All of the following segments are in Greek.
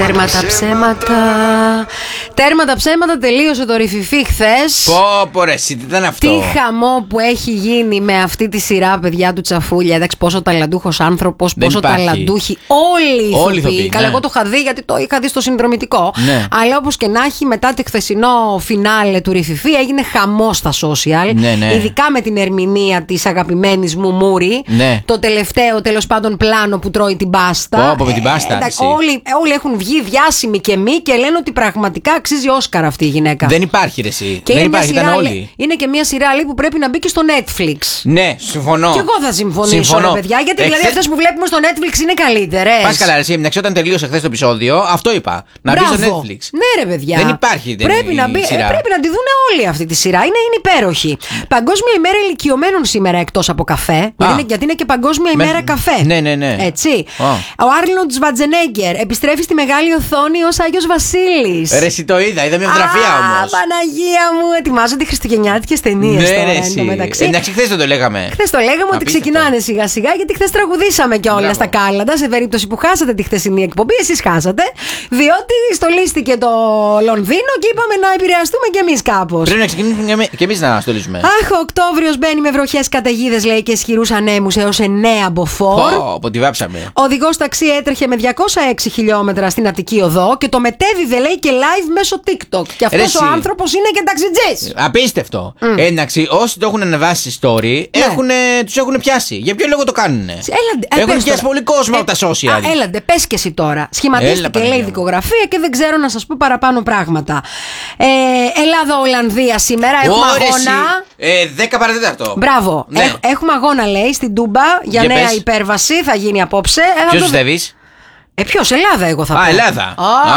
Τέρμα τα ψέματα. Τέρμα τα ψέματα, τελείωσε το ρηφιφί χθες. Πω ρε, τι ήταν αυτό. Τι χαμό που έχει γίνει με αυτή τη σειρά, παιδιά του Τσαφούλια. Εντάξει, πόσο ταλαντούχος άνθρωπος, πόσο ταλαντούχοι όλοι οι ηθοποιοί. Καλά, εγώ το είχα δει γιατί το είχα δει στο συνδρομητικό. Ναι. Αλλά όπως και να έχει, μετά το χθεσινό φινάλε του ρηφιφί έγινε χαμός στα social. Ναι. Ειδικά με την ερμηνεία της αγαπημένης μου Μούρη. Ναι. Το τελευταίο τέλος πάντων πλάνο που τρώει την πάστα. Πω, με την πάστα. Όλοι έχουν βγει διάσημοι και μη και λένε ότι πραγματικά αξίζει Όσκαρ αυτή η γυναίκα. Δεν υπάρχει ρε εσύ. Και δεν υπάρχει, ήταν όλοι. Είναι και μια σειρά που πρέπει να μπει και στο Netflix. Ναι, συμφωνώ. Και εγώ θα συμφωνήσω, ρε παιδιά. Γιατί δηλαδή αυτές που βλέπουμε στο Netflix είναι καλύτερες. Πας καλά, ρε εσύ. Εντάξει, όταν τελείωσε χθες το επεισόδιο, αυτό είπα. Να μπει στο Netflix. Ναι, ρε παιδιά. Δεν υπάρχει. Πρέπει να τη δουν όλοι αυτή τη σειρά. Είναι υπέροχη. Παγκόσμια ημέρα ηλικιωμένων σήμερα εκτός από καφέ. Γιατί είναι και Παγκόσμια ημέρα καφέ. Ναι. Έτσι. Ο Άρνολντ Σβατζενέγκερ επιστρέφει στη μεγάλη οθόνη ως Άγιος Βασίλης. Ρε εσύ το είδα μια φωτογραφία όμως. Παναγία μου, ετοιμάζονται χριστουγεννιάτικες ταινίες τώρα εντωμεταξύ. Εντάξει, χθες δεν το λέγαμε. Χθες το λέγαμε ότι ξεκινάνε σιγά σιγά, γιατί χθες τραγουδήσαμε κιόλας στα Κάλαντα. Σε περίπτωση που χάσατε τη χθεσινή εκπομπή, εσείς χάσατε. Διότι στολίστηκε το Λονδίνο και είπαμε να επηρεαστούμε κι εμείς κάπως. Πρέπει να ξεκινήσουμε κι εμείς να στολίσουμε. Αχ, ο Οκτώβριος μπαίνει με βροχές καταιγίδες, λέει, και ισχυρούς ανέμους έως 9 μποφόρ. Πω, τη βάψαμε. Ο οδηγός ταξί έτρεχε με 206 χιλιόμετρα στην Αττική Οδό και το μετέδιδε, λέει, και live μέσω TikTok. Και αυτός ο άνθρωπος είναι και ταξιτζής. Απίστευτο. Εντάξει, όσοι το έχουν ανεβάσει story, τους έχουν πιάσει. Για ποιο λόγο το κάνουνε? Έχουν πιάσει πολύ κόσμο από τα social. Έλαντε, πες και εσύ τώρα. Σχηματίστηκε, λέει, δικογραφία και δεν ξέρω να σας πω παραπάνω πράγματα. Ελλάδα-Ολλανδία σήμερα έχουμε αγώνα. 10 παρατέταρτο. Μπράβο. Έχουμε αγώνα, λέει, στην Τούμπα για νέα υπέρβαση. Θα γίνει απόψε. Ποιος πιστεύεις? Ποιος? Ελλάδα, εγώ θα πω. Ελλάδα.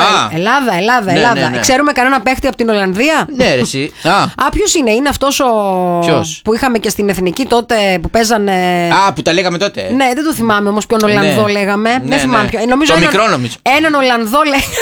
Ελλάδα. Ναι. Ξέρουμε κανένα παίχτη από την Ολλανδία? Ναι, ρε εσύ. Ποιος είναι? Είναι αυτός που είχαμε και στην Εθνική τότε που παίζανε. Που τα λέγαμε τότε. Ναι, δεν το θυμάμαι όμως ποιον Ολλανδό λέγαμε. Δεν θυμάμαι ποιο. Το μικρό νομίζω. Έναν Ολλανδό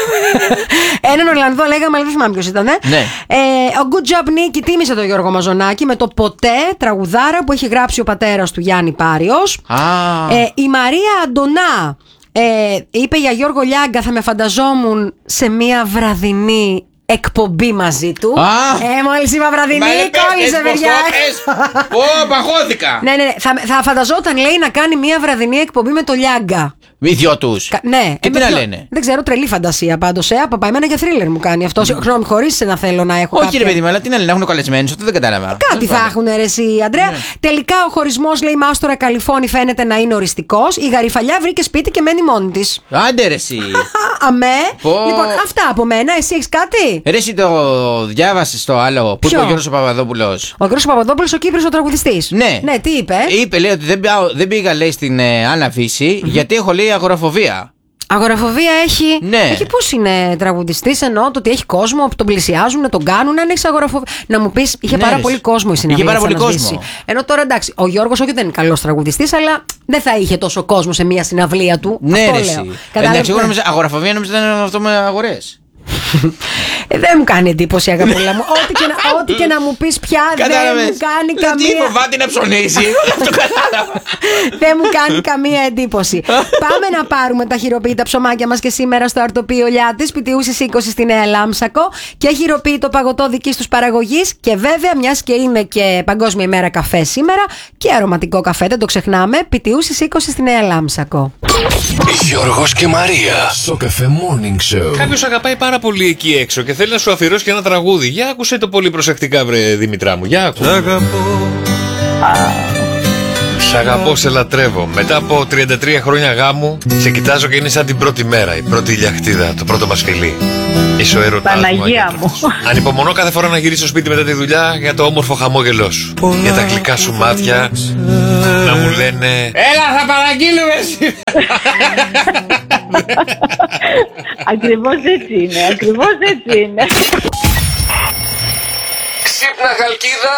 λέγαμε, αλλά δεν θυμάμαι ποιος ήταν. Ο Good Job Nicky τίμησε τον Γιώργο Μαζονάκη με το Ποτέ, τραγουδάρα που έχει γράψει ο πατέρας του Γιάννη Πάριος. Η Μαρία Αντωνά είπε για Γιώργο Λιάγκα, θα με φανταζόμουν σε μια βραδινή εκπομπή μαζί του. Μόλις είπα βραδινή, κόλλησε, παιδιά. Παχώθηκα. Ναι. Θα φανταζόταν, λέει, να κάνει μια βραδινή εκπομπή με το Λιάγκα. Οι δυο τους. Ναι. Και τι να λένε? Δεν ξέρω, τρελή φαντασία πάντως. Από εμένα για θρίλερ μου κάνει αυτό. Συγγνώμη, χωρίς να θέλω να έχω. Όχι, ρε παιδί μου, αλλά τι να λένε, έχουν καλεσμένους, αυτό δεν κατάλαβα. Κάτι θα έχουν, ρε εσύ, Αντρέα. Τελικά ο χωρισμός, λέει, Μάστορα Καλιφώνη φαίνεται να είναι οριστικός. Η Γαριφαλιά βρήκε σπίτι και μένει μόνη της. Άντε, ρε εσύ. Αμέ. Λοιπόν, αυτά από μένα. Εσύ έχεις κάτι? Ρε εσύ το διάβασες το άλλο που είπε ο Γιώργος Παπαδόπουλος? Ο Γιώργος Παπαδόπουλος, ο Κύπριος ο τραγουδιστής. Ναι, τι είπε? Είπε, λέει, ότι δεν πήγα, λέει, στην Άννα Φύση γιατί έχω, λέει, αγοραφοβία. Αγοραφοβία έχει. Ναι. Έχει, πώς είναι τραγουδιστής, εννοώ το ότι έχει κόσμο που τον πλησιάζουν, τον κάνουν. Αν έχει αγοραφοβία. Να μου πεις, είχε πάρα πολύ κόσμο η συναυλία. Είχε πάρα πολύ κόσμο. Ενώ τώρα εντάξει, ο Γιώργος όχι δεν είναι καλός τραγουδιστής, αλλά δεν θα είχε τόσο κόσμο σε μια συναυλία του. Ναι, αυτό ρε, λέω. Εντάξει, εγώ νόμιζα αγοραφοβία, νόμιζα ήταν αυτό με αγορές. Δεν μου κάνει εντύπωση, αγαπούλα μου. Ό,τι και να μου πεις πια δεν μου κάνει καμία. Τι φοβάται να ψωνίσει. Δεν μου κάνει καμία εντύπωση. Πάμε να πάρουμε τα χειροποίητα ψωμάκια μας και σήμερα στο αρτοπείο Λιάτης, Πιτιούσης 20 στη Νέα Λάμψακο, και χειροποίητο παγωτό δικής τους παραγωγής. Και βέβαια, μιας και είναι και Παγκόσμια ημέρα καφέ σήμερα, και αρωματικό καφέ, δεν το ξεχνάμε. Πιτιούσης 20 στη Νέα Λάμψακο. Γιώργος και Μαρία στο Cafe Morning Show. Κάποιος αγαπάει πάρα πολύ εκεί έξω και θέλει να σου αφιερώσει και ένα τραγούδι. Για άκουσε το πολύ προσεκτικά, βρε Δημητρά μου. Για άκουσε. Σ' αγαπώ. Σ' αγαπώ, σε λατρεύω. Μετά από 33 χρόνια γάμου, σε κοιτάζω και είναι σαν την πρώτη μέρα, η πρώτη ηλιακτίδα, το πρώτο μας φιλί. Είσαι ο έρωτάς μου. Παναγία μου. Ανυπομονώ κάθε φορά να γυρίσω στο σπίτι μετά τη δουλειά για το όμορφο χαμόγελό σου. Για τα γλυκά σου μάτια να μου λένε έλα, θα παραγγείλουμε σήμερα. Ακριβώς έτσι είναι, ακριβώς έτσι είναι. Ξύπνα, Χαλκίδα!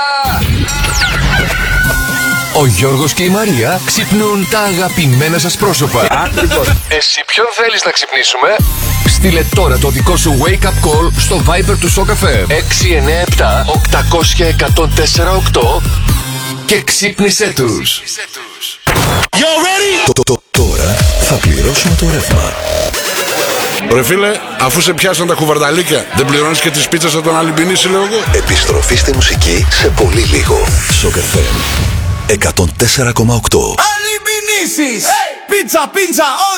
Ο Γιώργος και η Μαρία ξυπνούν τα αγαπημένα σας πρόσωπα. Εσύ ποιον θέλεις να ξυπνήσουμε? Στείλε τώρα το δικό σου wake up call στο Viber του Σοκαφέ 697 800 1048 και ξύπνησέ τους. Τώρα θα πληρώσουμε το ρεύμα. Ρε φίλε, αφού σε πιάσαν τα κουβαρνταλίκια, δεν πληρώνεις και τις πίτσες από τον Αλυμπινίση, λέω εγώ. Επιστροφή στη μουσική σε πολύ λίγο. Shock FM 104,8. Αλυμπινίσεις! Πίτσα, πίτσα,